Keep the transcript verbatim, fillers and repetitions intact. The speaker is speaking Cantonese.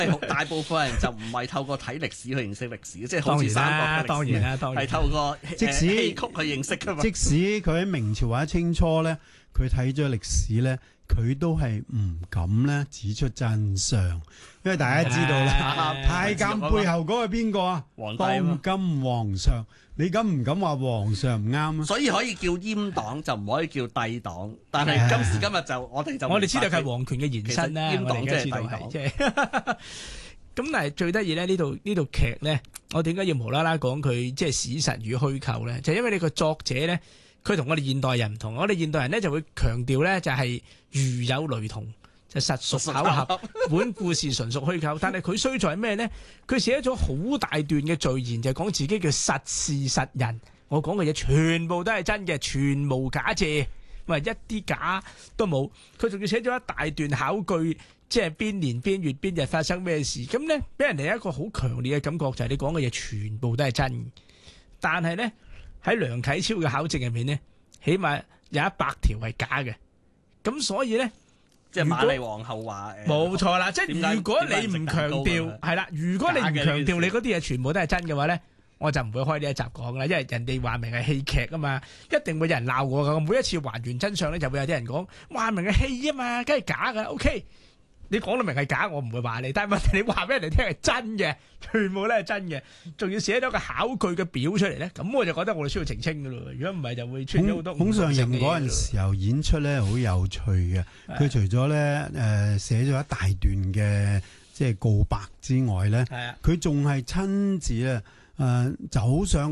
大部分人就唔係透過睇歷史去認識歷史，即係好似三國嘅歷史， 當然啦，當然係透過即使戲曲去認識噶嘛。 即使佢喺明朝或者清初咧，佢睇咗歷史咧，佢都係唔敢咧指出真相，因為大家知道咧，太監背後嗰個係邊個啊？ 皇帝當今皇上，你敢唔敢話皇上唔啱啊？ 所以可以叫閹黨，就唔可以叫帝黨。但係今時今日就我哋就我哋知道佢係皇權嘅延伸啦， 閹黨即係知道帝黨。 即係咁，但係最得意咧，呢度呢度劇咧，我點解要無啦啦講佢即係史實與虛構咧？就因為你個作者咧，佢同我哋現代人唔同。我哋現代人咧就會強調咧，就係如有雷同，就實屬巧合，本故事純屬虛構。但係佢衰在咩咧？佢寫咗好大段嘅序言，就講自己叫實事實人。我講嘅嘢全部都係真嘅，全無假借，唔係一啲假都冇。佢仲要寫咗一大段考據。即係邊年邊月邊日發生咩事，咁咧俾人哋一個好強烈嘅感覺，就係你講嘅嘢全部都係真。但係咧喺梁啟超嘅考證入面咧，起碼有一百條係假嘅。咁所以咧， 即係瑪麗皇后話誒， 冇錯啦。即係如果你唔強調係啦，如果你唔強調你嗰啲嘢全部都係真嘅話咧，我就唔會開呢一集講啦。因為人哋話明係戲劇啊嘛，一定會有人鬧我噶。我每一次還原真相咧，就會有啲人講話明係戲啊嘛，梗係假噶。O K。你講到明係假，我唔會話你。但係問題你話俾人哋聽係真嘅，全部都係真嘅，仲要寫咗個考據嘅表出嚟咧，咁我就覺得我哋需要澄清噶咯。如果唔係，就會出咗好多。 孔尚仁嗰陣時候演出咧，好有趣嘅。佢除咗咧誒寫咗一大段嘅即係告白之外咧，佢仲係親自咧誒走上